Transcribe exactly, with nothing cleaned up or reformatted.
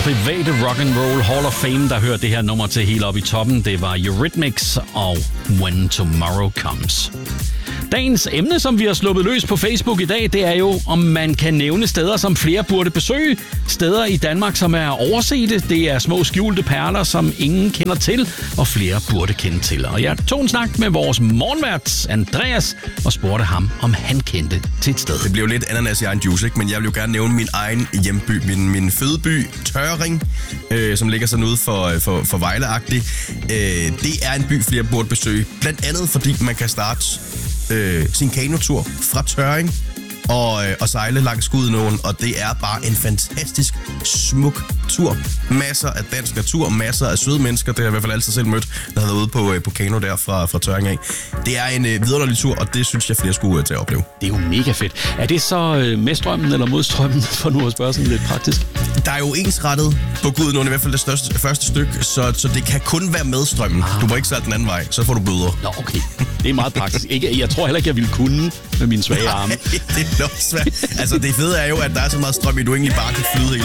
private rock and roll Hall of Fame, der hørte det her nummer til helt op i toppen. Det var Eurythmics og When Tomorrow Comes. Dagens emne, som vi har sluppet løs på Facebook i dag, det er jo, om man kan nævne steder, som flere burde besøge. Steder i Danmark, som er oversete. Det er små skjulte perler, som ingen kender til, og flere burde kende til. Og jeg tog en snak med vores morgenvært, Andreas, og spurgte ham, om han kendte til et sted. Det bliver jo lidt ananas i egen juice, ikke? Men jeg vil jo gerne nævne min egen hjemby, min, min fødeby, Tørring, øh, som ligger sådan ude for, for, for Vejle-agtig. Øh, det er en by, flere burde besøge. Blandt andet, fordi man kan starte Øh, sin kanotur fra Tørring og, øh, og sejle langs Gudenåen, og det er bare en fantastisk smuk tur. Masser af dansk natur, masser af søde mennesker, det har jeg i hvert fald altid selv mødt, der har været ude på, øh, på kano der fra, fra Tørring af. Det er en øh, vidunderlig tur, og det synes jeg flere skulle øh, til at opleve. Det er jo mega fedt. Er det så øh, med strømmen eller mod strømmen, for nu at spørge sådan lidt praktisk? Der er jo ensrettet på Gudenåen, i hvert fald det største, første stykke, så, så det kan kun være med strømmen. Ah. Du må ikke sejle den anden vej, så får du bøder. Nå, okay. Det er meget praktisk. Ikke, jeg tror heller ikke, jeg ville kunne med mine svage arme. Nej, det er nok svært. Altså, det fede er jo, at der er så meget strøm i, du egentlig bare kan flyde hele